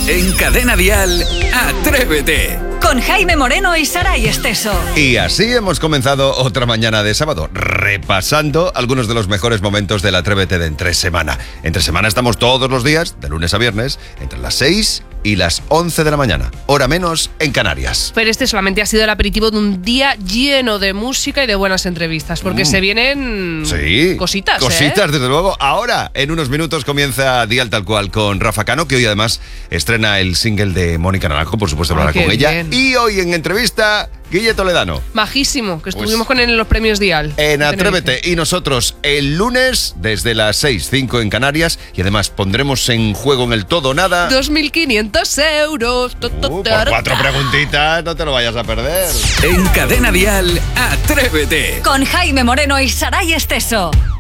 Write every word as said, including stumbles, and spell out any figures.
En Cadena Dial, Atrévete. Con Jaime Moreno y Saray Esteso. Y así hemos comenzado otra mañana de sábado, repasando algunos de los mejores momentos del Atrévete de Entre Semana. Entre Semana estamos todos los días, de lunes a viernes, entre las seis y las once de la mañana, hora menos en Canarias. Pero este solamente ha sido el aperitivo de un día lleno de música y de buenas entrevistas, porque mm. se vienen sí, cositas, Cositas, ¿eh? desde luego. Ahora, en unos minutos, comienza Dial Tal Cual con Rafa Cano, que hoy además estrena el single de Mónica Naranjo, por supuesto, hablará con ella. Bien. Y hoy en entrevista, Guille Toledano. Majísimo, que estuvimos Pues, con él en los premios Dial. En Atrévete. Y nosotros el lunes desde las seis, cinco en Canarias. Y además pondremos en juego en el todo o nada dos mil quinientos euros. Uh, por cuatro preguntitas, no te lo vayas a perder. En Cadena Dial, Atrévete. Con Jaime Moreno y Saray Esteso.